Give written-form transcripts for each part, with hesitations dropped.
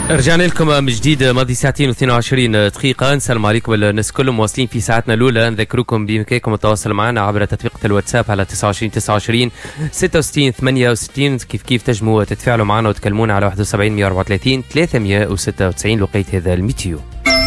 رجعنا لكم من جديد. ماضي ساعتين و22 دقيقة. نسلم عليكم الناس كلهم مواصلين في ساعتنا الأولى. نذكركم بإمكانكم التواصل معنا عبر تطبيق الواتساب على 29 66 68. كيف تجموا تتفاعلوا معنا وتكلمونا على 71 134 396 لقيت هذا الميتيو.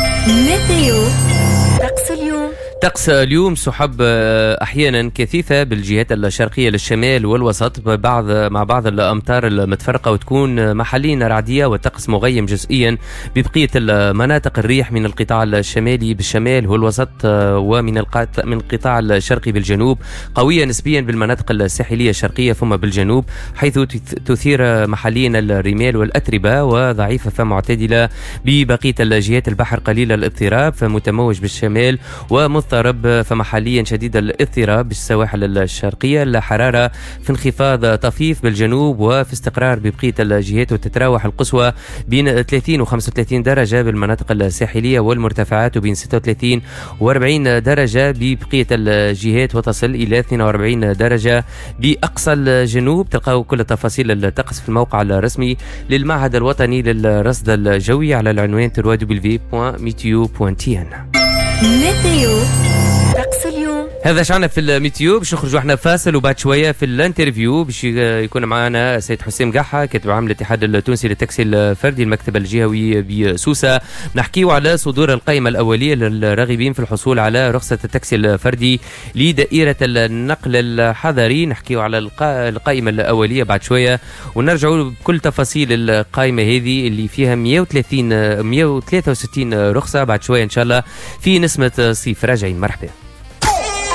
طقس اليوم سحب احيانا كثيفه بالجهات الشرقيه للشمال والوسط مع بعض الامطار المتفرقه، وتكون محليا رعديه وطقس مغيم جزئيا ببقيه المناطق. الريح من القطاع الشمالي بالشمال والوسط ومن القطاع الشرقي بالجنوب، قويه نسبيا بالمناطق الساحليه الشرقيه ثم بالجنوب، حيث تثير محليا الرمال والاتربه، وضعيفه فمعتدله ببقيه الجهات. البحر قليل الاضطراب فمتموج بالشمال ومضطرب فمحليا شديد الاضطراب بالسواحل الشرقية. الحرارة في انخفاض طفيف بالجنوب وفي استقرار ببقية الجهات، وتتراوح القصوى بين 30 و 35 درجة بالمناطق الساحلية والمرتفعات، وبين 36 و 40 درجة ببقية الجهات، وتصل إلى 42 درجة بأقصى الجنوب. تلقاو كل تفاصيل الطقس في الموقع الرسمي للمعهد الوطني للرصد الجوي على العنوان www.meteo.tn. ميتيو طقس اليوم. هذا شعنا في الميتيو. باش نخرجوا احنا فاصل، وبعد شويه في الانترفيو باش يكون معنا سيد حسام قحة كاتب عام الاتحاد التونسي للتاكسي الفردي المكتب الجهوي بسوسه. نحكيو على صدور القائمه الاوليه للراغبين في الحصول على رخصه التاكسي الفردي لدائره النقل الحضري. نحكيو على القائمه الاوليه بعد شويه، ونرجعوا بكل تفاصيل القائمه هذه اللي فيها 163 رخصه بعد شويه ان شاء الله في نسمه صيف. راجعين، مرحبا.